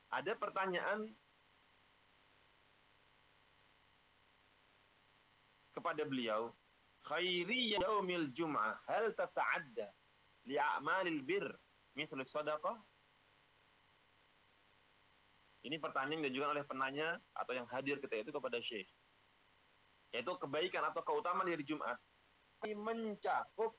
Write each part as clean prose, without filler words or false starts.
Ada pertanyaan kepada beliau, khairi yaumil jum'ah hal tata'adda li'a'malil bir mithlu sadaqah? Ini pertanyaan yang diajukan oleh penanya atau yang hadir ketika itu kepada Syekh. Yaitu kebaikan atau keutamaan di hari Jumat ini mencakup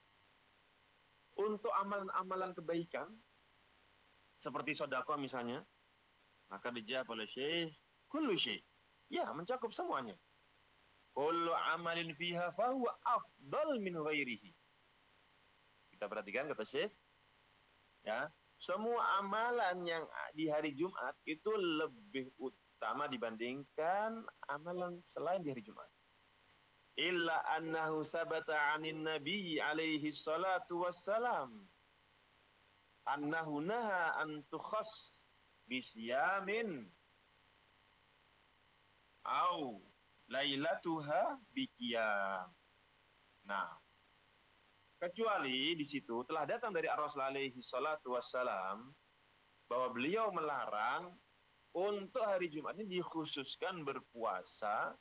untuk amalan-amalan kebaikan seperti sedekah misalnya. Maka dijawab oleh Syekh, kullu syai'. Ya, mencakup semuanya. Kullu amalin fiha fahuwa afdal min ghairihi. Kita perhatikan kata Syekh, ya, semua amalan yang di hari Jumat itu lebih utama dibandingkan amalan selain di hari Jumat. Illa annahu sabata 'anin nabiy alaihi salatu wassalam annahu naha an tukhass bisyamin au lailatuha biqiyam. Nah, kecuali di situ telah datang dari Rasul alaihi salatu wassalam bahwa beliau melarang untuk hari Jumat ini dikhususkan berpuasa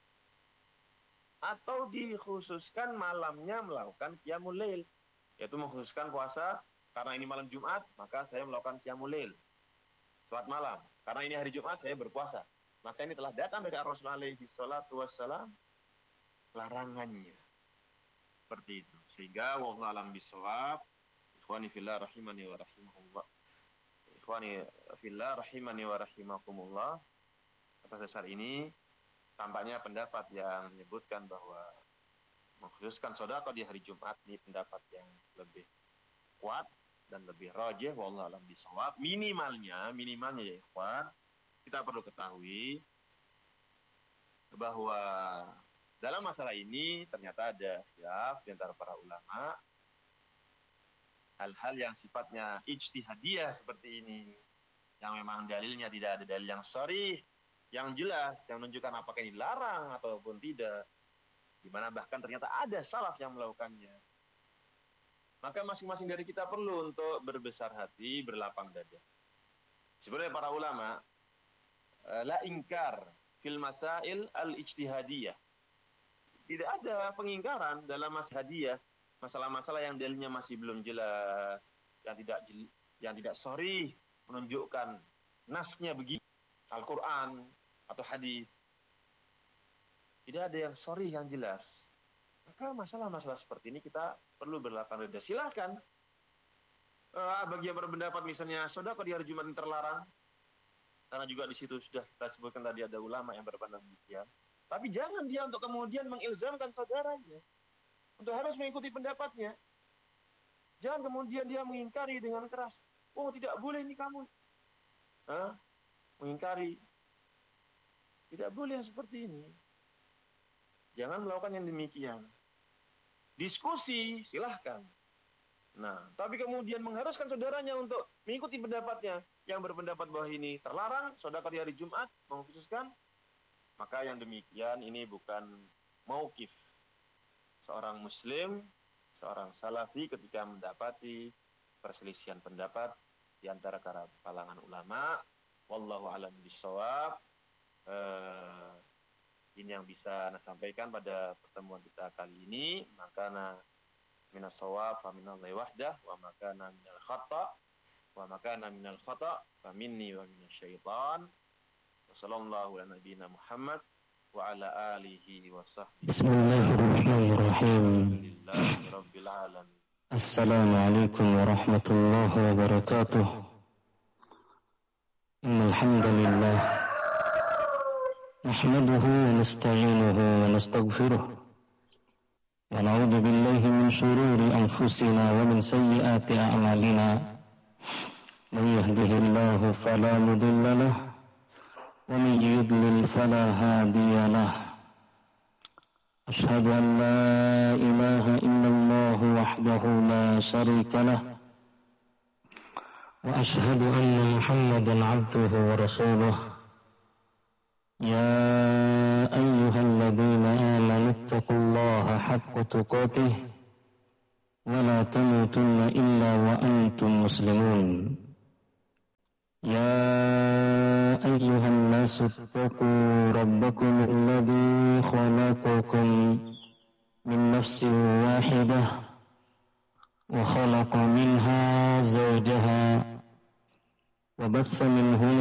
atau dikhususkan malamnya melakukan qiyamul lail, yaitu mengkhususkan puasa karena ini malam Jumat, maka saya melakukan qiyamul lail salat malam. Karena ini hari Jumat saya berpuasa. Maka ini telah datang dari Rasulullah alaihi salatu wassalam larangannya. Seperti itu. Sehingga wallahu alam bisawab. Ikhwani fillah rahimani wa rahimakumullah. Ikhwani fillah rahimani wa rahimakumullah. Atas dasar ini tampaknya pendapat yang menyebutkan bahwa mengkhususkan sedekah di hari Jumat ini pendapat yang lebih kuat dan lebih rajih, wallahu a'lam bishawab. Minimalnya ya ikhwan, kita perlu ketahui bahwa dalam masalah ini ternyata ada khilaf di antara para ulama. Hal-hal yang sifatnya ijtihadiyah seperti ini, yang memang dalilnya tidak ada dalil yang sharih, yang jelas, yang menunjukkan apakah ini dilarang ataupun tidak, di mana bahkan ternyata ada salaf yang melakukannya. Maka masing-masing dari kita perlu untuk berbesar hati, berlapang dada. Sebenarnya para ulama la ingkar fil masail al-ijtihadiyah. Tidak ada pengingkaran dalam masalah masalah-masalah yang dalilnya masih belum jelas, yang tidak sharih menunjukkan nasnya begini, Al-Quran atau hadis. Tidak ada yang sharih yang jelas. Maka masalah-masalah seperti ini kita perlu berlapang dada. Silakan. Bagi yang berpendapat misalnya sedekah di hari Jumat terlarang, karena juga di situ sudah kita sebutkan tadi ada ulama yang berpendapat demikian. Tapi jangan dia untuk kemudian mengilzamkan saudaranya untuk harus mengikuti pendapatnya. Jangan kemudian dia mengingkari dengan keras. Oh, tidak boleh ini kamu. Mengingkari. Tidak boleh seperti ini. Jangan melakukan yang demikian. Diskusi, silahkan. Nah, tapi kemudian mengharuskan saudaranya untuk mengikuti pendapatnya yang berpendapat bahwa ini terlarang, sedekah di hari Jumat, mengkhususkan, maka yang demikian ini bukan mauqif seorang muslim, seorang salafi ketika mendapati perselisihan pendapat di antara kalangan ulama. Wallahu a'lam bishawab. Ini yang bisa Anda sampaikan pada pertemuan kita kali ini. Makana minas shawab fa minallahi wahdah, wa makana minal khata fa minni wa minasyaitan. Wassallallahu ala nabiyyina Muhammad wa ala alihi wa sahbihi. Bismillahirrahmanirrahim. Alhamdulillahirabbil alamin. Assalamualaikum warahmatullahi wabarakatuh. Innal hamdalillah nahmaduhu wa nasta'inuhu wa nastaghfiruh wa na'udzu billahi min shururi anfusina wa min sayyiati a'malina. Man yahdihillahu fala mudilla lahu wa man yudlil fala hadiya lahu. Ashhadu an la ilaha illallah wahdahu la syarika lahu wa ashhadu anna Muhammadan 'abduhu wa rasuluh. يا أيها الذين آمنوا اتقوا الله حق تقاته ولا تموتن إلا وأنتم مسلمون. يا الناس اتقوا ربكم الذي خلقكم من نفس واحدة وخلق منها زوجها وبث منهما